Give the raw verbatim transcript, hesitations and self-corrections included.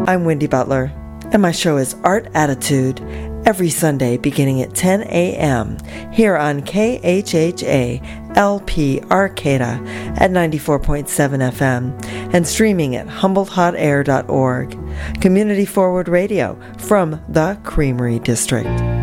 I'm Wendy Butler, and my show is Art Attitude, every Sunday beginning at ten a.m. here on K H H A L P Arcata at ninety-four point seven F M and streaming at humboldt hot air dot org. Community Forward Radio from the Creamery District.